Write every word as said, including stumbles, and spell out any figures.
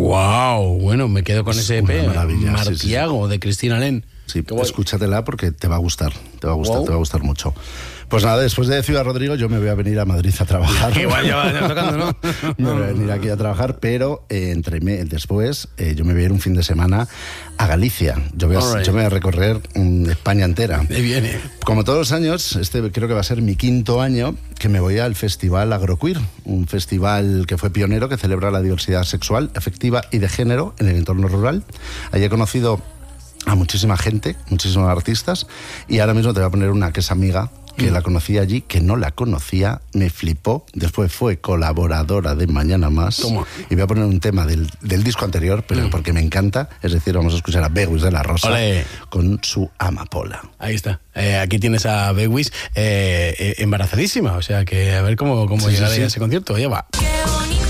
Wow, bueno, me quedo con Es ese E P, Martiago, sí, sí, sí. de Cristina Len. Sí, escúchatela porque te va a gustar, te va a gustar, wow. te va a gustar mucho. Pues nada, después de Ciudad Rodrigo yo me voy a venir a Madrid a trabajar. Igual ya va tocando, ¿no? Me voy a venir aquí a trabajar, pero eh, entre me, después eh, yo me voy a ir un fin de semana a Galicia. Yo, voy a, right. yo me voy a recorrer um, España entera. Me viene. Como todos los años, este creo que va a ser mi quinto año que me voy al Festival Agroqueer, un festival que fue pionero, que celebra la diversidad sexual, afectiva y de género en el entorno rural. Allí he conocido a muchísima gente, muchísimos artistas, y ahora mismo te voy a poner una que es amiga, que mm. la conocí allí, que no la conocía, me flipó, después fue colaboradora de Mañana Más. ¿Cómo? Y voy a poner un tema del, del disco anterior, pero mm. porque me encanta, es decir, vamos a escuchar a Bewis de la Rosa. Olé. Con su Amapola. Ahí está, eh, aquí tienes a Bewis eh, eh, embarazadísima, o sea que a ver cómo, cómo sí, llegará sí, sí. a ese concierto, ya va.